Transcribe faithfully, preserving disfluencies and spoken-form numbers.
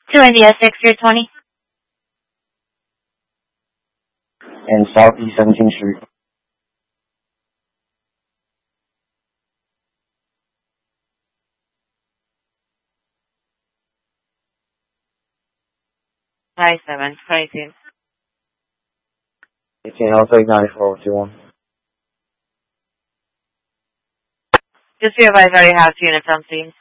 To India, six year twenty. And Southeast seventeenth Street. Five seven twenty two. eighteen L three ninety-four two one. Just be advised, I already have two units on scene.